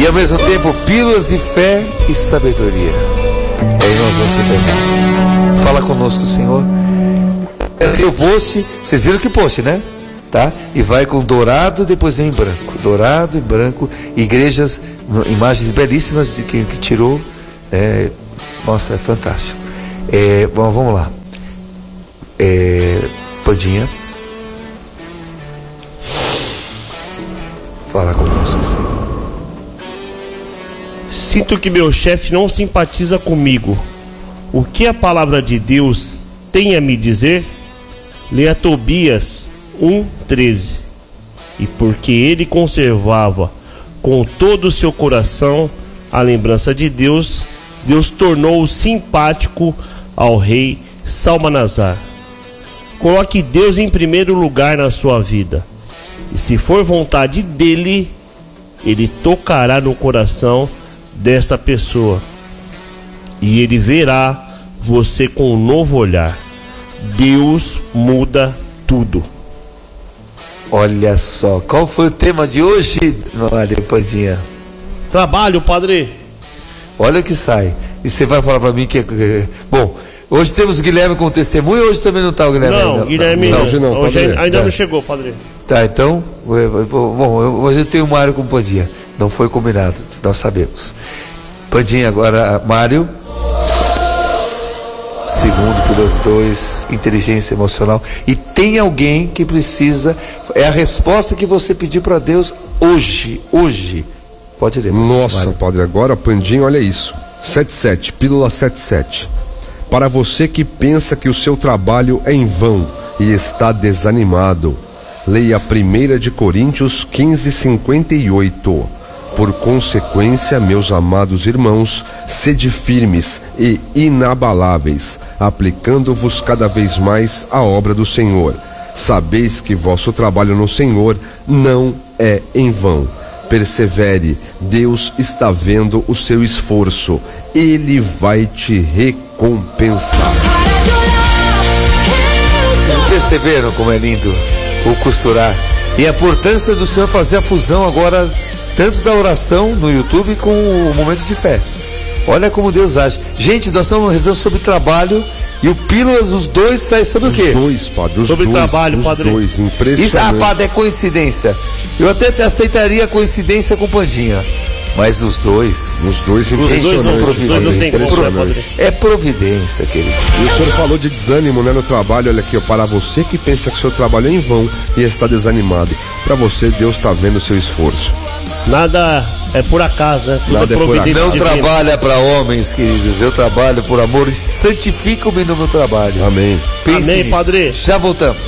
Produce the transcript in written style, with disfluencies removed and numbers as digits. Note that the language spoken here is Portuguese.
e ao mesmo tempo pílulas de fé e sabedoria. Aí nós vamos terminar. Fala conosco, Senhor. Tem o post, vocês viram que post, né? Tá? E vai com dourado, depois vem em branco. Dourado e branco, igrejas, imagens belíssimas de quem que tirou. Nossa, é fantástico. Bom, vamos lá. Pandinha. Fala conosco, Senhor. Sinto que meu chefe não simpatiza comigo. O que a palavra de Deus tem a me dizer? Leia Tobias 1:13. E porque ele conservava com todo o seu coração a lembrança de Deus, Deus tornou-o simpático ao rei Salmanasar. Coloque Deus em primeiro lugar na sua vida. E se for vontade dele, ele tocará no coração desta pessoa. E ele verá você com um novo olhar. Deus muda tudo. Olha só, qual foi o tema de hoje, Maria Pandinha? Trabalho, padre. Olha o que sai. E você vai falar para mim que bom, hoje temos o Guilherme com testemunho, hoje também não está o Guilherme? Não, Guilherme não. Hoje não, hoje ainda não chegou, padre. Tá, então, bom, hoje eu tenho o Mário com Pandinha. Não foi combinado, nós sabemos. Pandinha, agora Mário. Segundo pelos dois, inteligência emocional. E tem alguém que precisa, é a resposta que você pediu para Deus hoje. Pode ler. Nossa, Mário. padre, agora Pandinha, olha isso. 77, pílula 77. Para você que pensa que o seu trabalho é em vão e está desanimado, leia 1 de Coríntios 15:58. Por consequência, meus amados irmãos, sede firmes e inabaláveis, aplicando-vos cada vez mais à obra do Senhor. Sabeis que vosso trabalho no Senhor não é em vão. Persevere, Deus está vendo o seu esforço, Ele vai te recompensar. Vocês perceberam como é lindo o costurar? E a importância do Senhor fazer a fusão agora, tanto da oração no YouTube com o momento de fé. Olha como Deus age. Gente, nós estamos rezando sobre trabalho e o Pílulas, os dois saem sobre o quê? Os dois, padre. Os sobre dois, trabalho, os padre. Dois, impressionante. Isso, padre, é coincidência. Eu até aceitaria a coincidência com Pandinha. Mas os dois impressionante. É providência, querido. E o senhor falou de desânimo, né, no trabalho. Olha aqui, ó, para você que pensa que o seu trabalho é em vão e está desanimado, para você Deus está vendo o seu esforço. Nada é por acaso, né? Tudo Nada é providência. Não divina. trabalha para homens, queridos. Eu trabalho por amor e santifico-me no meu trabalho. Amém. Pense Amém, nisso. padre. Já voltamos.